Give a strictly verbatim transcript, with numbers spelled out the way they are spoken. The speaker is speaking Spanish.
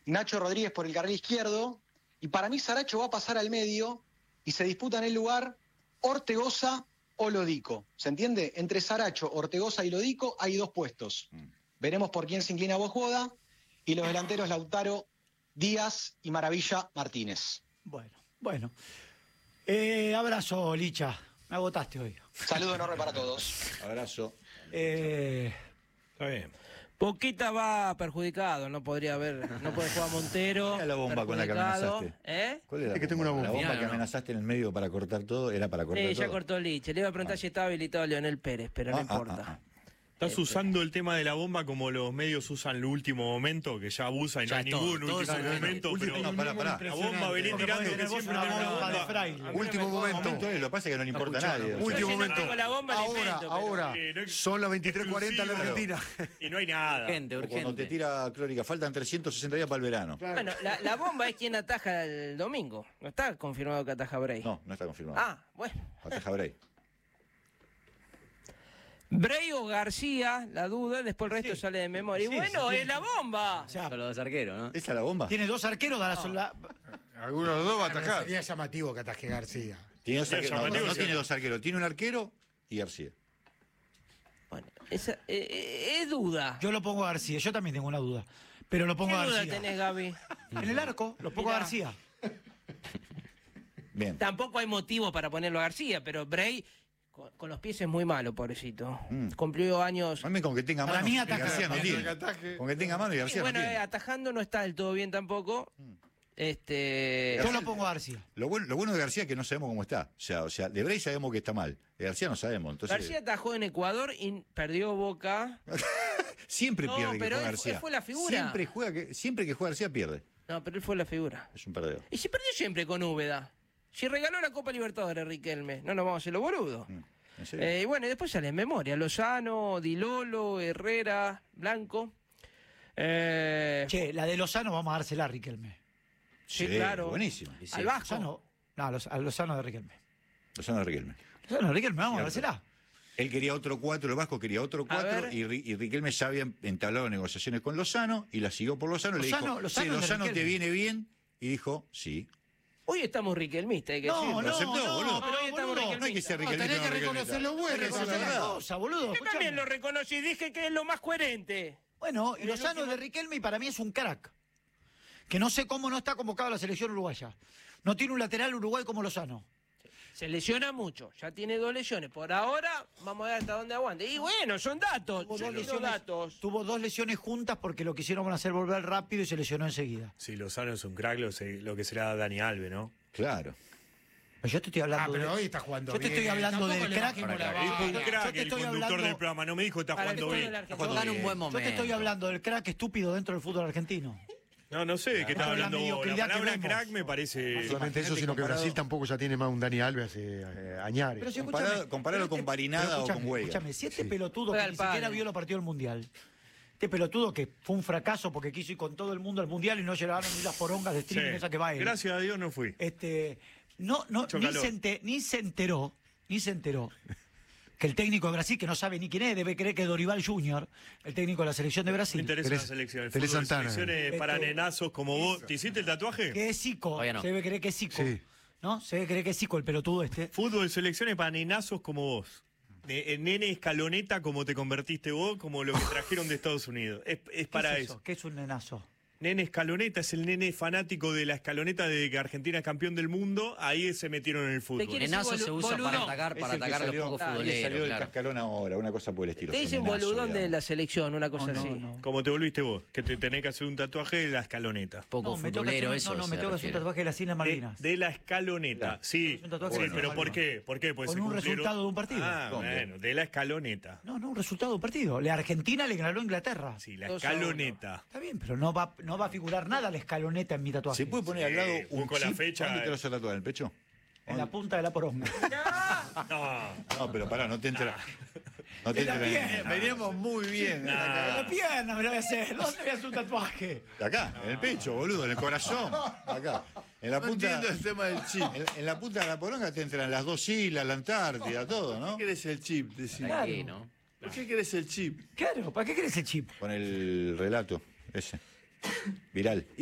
Nacho Rodríguez por el carril izquierdo, y para mí Saracho va a pasar al medio y se disputa en el lugar Ortegoza o Lodico. ¿Se entiende? Entre Saracho, Ortegoza y Lodico hay dos puestos. Mm. Veremos por quién se inclina Bojoda, y los delanteros Lautaro, Díaz y Maravilla Martínez. Bueno, bueno. Eh, abrazo, Licha. Me agotaste hoy. Saludo enorme para todos. Abrazo. Eh, Está bien. Poquita va perjudicado, no podría haber, no puede jugar Montero. ¿Cuál era la bomba con la que amenazaste? ¿Eh? ¿Cuál era Es la que tengo una bomba. La bomba Mirá, que no. amenazaste en el medio para cortar todo, era para cortar Sí, todo. ya cortó Liche. Le iba a preguntar Ah. si estaba habilitado Leonel Pérez, pero no Ah, importa. ah, ah, Estás Este. usando el tema de la bomba como los medios usan el último momento, que ya abusa y no Ya hay todo, ningún todo último es el momento, último- pero no, pará, pará. la bomba venía Porque tirando podés que tener vos siempre una tiene una bomba de bomba. fraile. A mí no Último me- momento. Momento es, lo que pasa es que no le importa a nadie. o sea. Último Yo no momento. tengo la bomba, la Ahora, invento, pero- ahora. Eh, no- Son las veintitrés cuarenta en la exclusivo. Argentina. Y no hay nada. Urgente, O Cuando te urgente. tira Crónica, faltan trescientos sesenta días para el verano. Bueno, la, la bomba es quien ataja el domingo. No está confirmado que ataja Bray. No, no está confirmado. Ah, bueno. Ataja Bray. Bray o García, la duda, después el resto Sí. sale de memoria. Sí, y bueno, sí, es la bomba. o sea, Son los dos arqueros, ¿no? ¿Esa es la bomba? tiene dos arqueros, da la sola. Alguno de los dos va a Pero atacar. sería llamativo que ataje García. Tiene dos Sí, arqueros. No, llamativo, no sí. tiene dos arqueros. Tiene un arquero y García. Bueno, esa, eh, eh, es duda. Yo lo pongo a García, yo también tengo una duda. Pero lo ¿Qué pongo a duda García. tenés, Gaby? En el arco, lo pongo a Mirá. García. Bien. Tampoco hay motivo para ponerlo a García, pero Bray con, con los pies es muy malo, pobrecito. Mm. Cumplió años. A mí con que tenga Para mano, mí y ataja- García no Para tiene. que ataje. Con que tenga mano y Sí, García bueno, no eh, tiene. atajando no está del todo bien tampoco. Este. Yo lo pongo a García. Lo bueno, lo bueno de García es que no sabemos cómo está. O sea, o sea, de Bray sabemos que está mal. De García no sabemos. Entonces, García atajó en Ecuador y perdió Boca. siempre No, pierde que pero juega él fue- García. fue la figura. Siempre, juega que, siempre que juega García pierde. No, pero él fue la figura. Es un perdedor. Y se perdió siempre con Úbeda. Si regaló la Copa Libertadores, Riquelme. No nos vamos a hacer los boludos. Mm, ¿En serio? Eh, y bueno, y después sale en memoria. Lozano, Dilolo, Herrera, Blanco. Eh, Che, la de Lozano vamos a dársela a Riquelme. sí, claro. Buenísima. Sí. Al Vasco. Lozano, no, a Los- a Lozano de Riquelme. Lozano de Riquelme. Lozano de Riquelme, vamos a Cierto. dársela. Él quería otro cuatro, el Vasco quería otro A cuatro ver. y, Ri- y Riquelme ya había entablado negociaciones con Lozano y la siguió por Lozano y le Lozano- dijo, Lozano "Sí, es de Lozano te Riquelme". viene bien y dijo, sí. Hoy estamos riquelmistas, hay que No, decirlo. no, aceptó, no, boludo. pero Hoy estamos boludo, No hay que ser No, Riquelme. tenés que reconocer lo bueno, Hay que eso decir es la verdad. verdad. cosa, boludo. Yo escuchame. también lo reconocí, dije que es lo más coherente. Bueno, y En el Lozano último- de Riquelme y para mí es un crack. Que no sé cómo no está convocado a la selección uruguaya. No tiene un lateral Uruguay como Lozano. Se lesiona mucho, ya tiene dos lesiones. Por ahora, vamos a ver hasta dónde aguante. Y bueno, son datos. Tuvo Yo dos, quiero lesiones, datos. tuvo dos lesiones juntas porque lo quisieron hacer volver rápido y se lesionó enseguida. Si Lozano es un crack, lo, se- lo que será Dani Alves, ¿no? Claro. Pero yo te estoy hablando Ah, pero de... hoy está jugando Yo te bien. estoy hablando Tampoco del le crack. bajemos la Dijo vara. un Yo crack te el estoy conductor hablando- del programa, no me dijo que está Para que jugando estoy bien. en la Argentina. jugando Está en un bien. buen Yo momento. te estoy hablando del crack estúpido dentro del fútbol argentino. No, no sé de qué Esto estás es la hablando vos. La mediocridad que palabra vemos. crack me parece... No solamente eso, sino que comparado- Brasil tampoco ya tiene más un Dani Alves hace eh, añares. Pero si Comparado- escúchame, comparalo pero con este- Barinada pero o escúchame, con Weiga. Escúchame, si este pelotudo Juega que al ni siquiera padre. vio los partidos del Mundial, este pelotudo que fue un fracaso porque quiso ir con todo el mundo al Mundial y no llegaron ni las porongas de streaming Sí. esa que va él. Gracias a Dios no fui. Este, no, no, Mucho ni calor. se, ente- ni se enteró, ni se enteró que el técnico de Brasil, que no sabe ni quién es, debe creer que es Dorival junior, el técnico de la selección de Me Brasil, interesa Teresa- la selección. El Teresa fútbol, Santana. selecciones para Este- nenazos como vos. ¿Te hiciste el tatuaje? que es Zico, Todavía no. se debe creer que es Zico, Sí. ¿no? Se debe creer que es Zico el pelotudo este. Fútbol, selecciones para nenazos como vos. De, en nene escaloneta como te convertiste vos, como lo que trajeron de Estados Unidos. Es, es para ¿Qué es eso. ¿Qué es un nenazo? Nene escaloneta es el nene fanático de la escaloneta de que Argentina es campeón del mundo. Ahí se metieron en el fútbol. quiere- Nenazo decir se bolu- usa para boludón. atacar, Es para el que atacar a los salió- pocos ah, le futboleros. salió del Claro. cascarón ahora, una cosa por el estilo. Te dicen Feminazo, boludón de digamos. la selección, una cosa No, así. no, no. Como te volviste vos, que te tenés que hacer un tatuaje de la escaloneta. Poco No, me toca futbolero hacer- eso. no, no, se me tengo que hacer un refiere. tatuaje de las Islas De, Malvinas. de la escaloneta, sí. Es un tatuaje Sí, de pero las ¿por Malvinas. qué? ¿Por qué? Pues Con se un cumplieron- resultado de un partido. Ah, ¿Dónde? bueno, de la escaloneta. No, no, un resultado de un partido. La Argentina le ganó a Inglaterra. Sí, la Dos a uno. escaloneta. Está bien, pero no va, no va a figurar nada la escaloneta en mi tatuaje. ¿Se puede poner al Sí, lado un con la chip? fecha, ¿Dónde te eh. lo haces tatuar? ¿En el pecho? En la punta de la poronga. No. No, pero pará, no te entra. No te En la entra. pierna. Veníamos muy bien. En la pierna me lo voy a hacer. ¿Dónde voy a hacer un tatuaje? Acá, en el pecho, boludo, en el corazón. Acá. En la No punta. entiendo el tema del chip. En, en la punta de la poronga te entran las dos islas, la Antártida, todo, ¿no? ¿Qué querés el chip? Decí. Aquí, ¿no? ¿Por qué querés el chip? Claro, ¿para qué querés el chip? Con el relato ese. Viral.